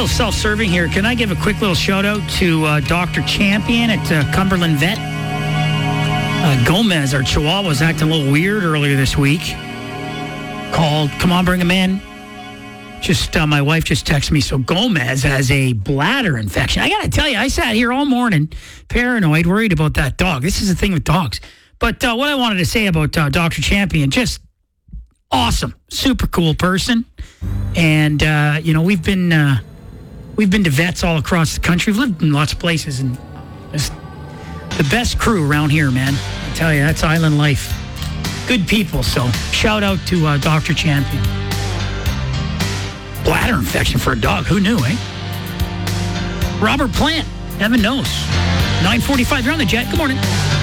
little self-serving here. Can I give a quick little shout-out to Dr. Champion at Cumberland Vet? Gomez, our Chihuahua, was acting a little weird earlier this week. Called, come on, bring him in. Just my wife just texted me, so Gomez has a bladder infection. I got to tell you, I sat here all morning, paranoid, worried about that dog. This is the thing with dogs. But what I wanted to say about Dr. Champion, just awesome, super cool person. And, we've been to vets all across the country. We've lived in lots of places, and it's the best crew around here, man. I tell you, that's island life. Good people, so shout out to Dr. Champion. Bladder infection for a dog, who knew, eh? Robert Plant, heaven knows. 9:45, you're on the Jet. Good morning.